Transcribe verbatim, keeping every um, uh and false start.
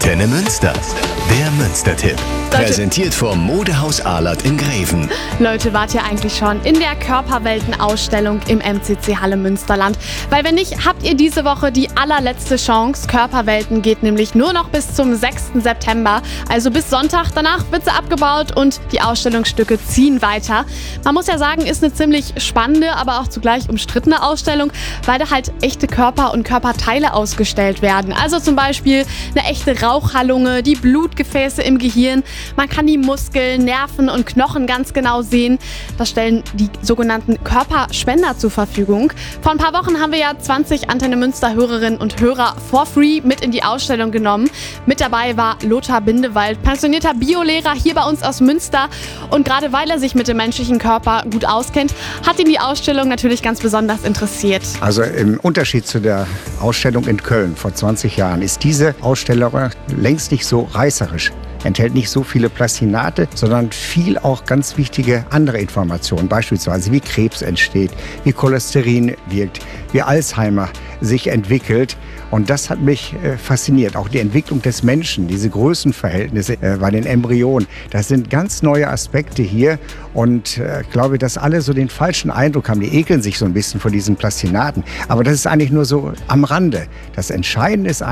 Antenne Münster. Der Münster-Tipp. Präsentiert vom Modehaus Ahlert in Greven. Leute, wart ihr eigentlich schon in der Körperwelten-Ausstellung im M C C Halle Münsterland? Weil wenn nicht, habt ihr diese Woche die allerletzte Chance. Körperwelten geht nämlich nur noch bis zum sechsten September, also bis Sonntag. Danach wird sie abgebaut und die Ausstellungsstücke ziehen weiter. Man muss ja sagen, ist eine ziemlich spannende, aber auch zugleich umstrittene Ausstellung, weil da halt echte Körper und Körperteile ausgestellt werden. Also zum Beispiel eine echte Rauchhalunge, die Blutgefäße im Gehirn. Man kann die Muskeln, Nerven und Knochen ganz genau sehen. Das stellen die sogenannten Körperspender zur Verfügung. Vor ein paar Wochen haben wir ja zwanzig Antenne Münster Hörerinnen und Hörer for free mit in die Ausstellung genommen. Mit dabei war Lothar Bindewald, pensionierter Biolehrer hier bei uns aus Münster. Und gerade weil er sich mit dem menschlichen Körper gut auskennt, hat ihn die Ausstellung natürlich ganz besonders interessiert. Also im Unterschied zu der Ausstellung in Köln vor zwanzig Jahren ist diese Ausstellung längst nicht so reißerisch. Enthält nicht so viele Plastinate, sondern viel auch ganz wichtige andere Informationen, beispielsweise wie Krebs entsteht, wie Cholesterin wirkt, wie Alzheimer sich entwickelt. Und das hat mich äh, fasziniert. Auch die Entwicklung des Menschen, diese Größenverhältnisse äh, bei den Embryonen, das sind ganz neue Aspekte hier. Und äh, ich glaube, dass alle so den falschen Eindruck haben, die ekeln sich so ein bisschen vor diesen Plastinaten. Aber das ist eigentlich nur so am Rande. Das Entscheidende ist